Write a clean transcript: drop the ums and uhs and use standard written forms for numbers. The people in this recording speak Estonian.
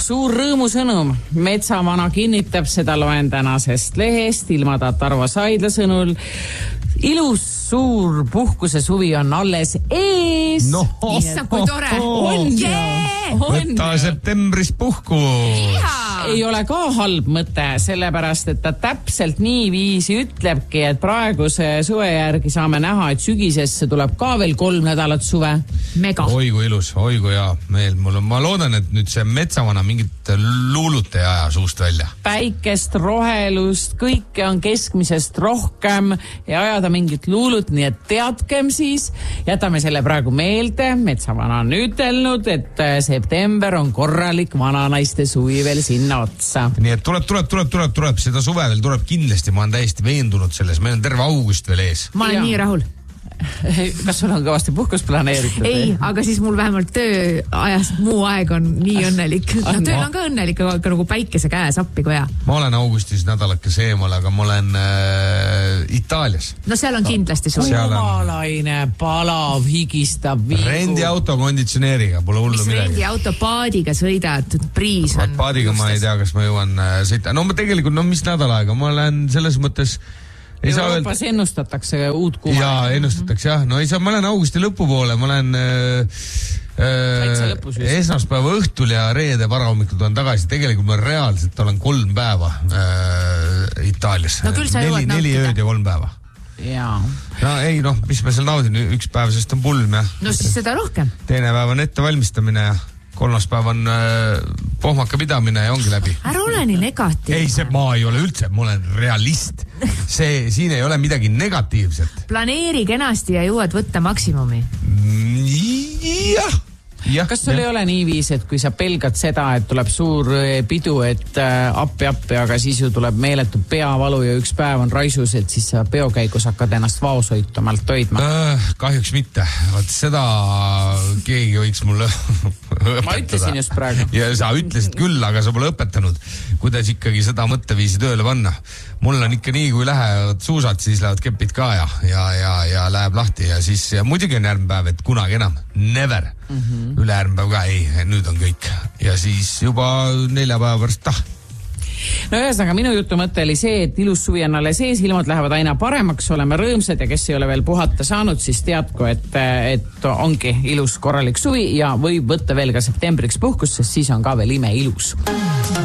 suur rõõmusõnum. Metsavana kinnitab, seda loen tänasest lehest. Ilmatat Arvo Saidla sõnul ilus suur puhkuse suvi on alles ees. No, issa, kui tore. Võtta septembris puhku. Ei ole ka halb mõte, sellepärast, et ta täpselt nii viisi ütlebki, et praeguse suve järgi saame näha, et sügisesse tuleb ka veel 3 nädalat suve. Mega. Oi kui ilus, oi kui hea meel. Ma loodan, et nüüd see metsavana mingit luulut ei aja suust välja. Päikest, rohelust, kõike on keskmisest rohkem ja ajada mingit luulut, nii et teadkem siis. Jätame selle praegu meelde. Metsavana on ütelnud, et september on korralik vananaiste suvi veel sinna otsa. Nii et tuleb. Seda suve veel tuleb kindlasti. Ma olen täiesti veendunud selles. Meil on terve august veel ees. Ma olen nii rahul. Kas sul on kõvasti puhkus planeeritud? Ei, aga siis mul vähemalt tööajast muu aeg on nii õnnelik. Tööl on ka õnnelik, aga nagu päikese käes appi kui hea. Ma olen augustis nädalakes eemal, aga ma olen Itaalias. No seal on kindlasti sul. Kumalaine, palav, higistab viigu. Rendiauto konditsioneeriga, pole hullu midagi. Mis rendiauto paadiga sõidad, priis on. Paadiga ma ei tea, kas ma jõuan sõita. No ma tegelikult, mis nädal aega, ma olen selles mõttes Euroopas ennustatakse uut kuva. Jaa, ennustatakse jah. No ei saa, ma olen augusti lõpupoole, ma olen esmaspäeva õhtul ja reede varahommikul tulen tagasi. Tegelikult ma reaalselt olen 3 päeva Itaalias. No küll sa jõuad 4 ööd ja 3 päeva. Jaa. No ei, mis ma seal naudin, 1 päev, sest on pulm ja. No siis seda rohkem. 2 päev on ettevalmistamine ja 3. päev on pohmaka pidamine ja ongi läbi. Ära ole nii negatiivne. Ei, ma ei ole üldse, ma olen realist. Siin ei ole midagi negatiivset. Planeeri kenasti ja jõuad võtta maksimumi. Jah. Kas sul ei ole nii viis, et kui sa pelgad seda, et tuleb suur pidu, et appi, aga siis ju tuleb meeletu peavalu ja 1 päev on raisus, et siis sa peokäigus hakkad ennast vaoshoitumalt hoidma? Kahjuks mitte. Vaat seda keegi võiks mulle õpetada. Ma ütlesin just praegu. Ja sa ütlesid küll, aga sa pole õpetanud, kuidas ikkagi seda mõtteviisi tööle panna. Mul on ikka nii, kui lähevad suusad, siis lähevad kepid ka ja läheb lahti ja siis ja muidugi on järgmine päev, et kunagi enam. Never. Üle järgmine päev ka ei, nüüd on kõik. Ja siis juba 4 päeva pärast No ühesõnaga, minu jutu mõte oli see, et ilus suvi on alles ees, ilmad lähevad aina paremaks, oleme rõõmsad ja kes ei ole veel puhata saanud, siis teadku, et ongi ilus korralik suvi ja võib võtta veel ka septembriks puhkust, sest siis on ka veel ime ilus.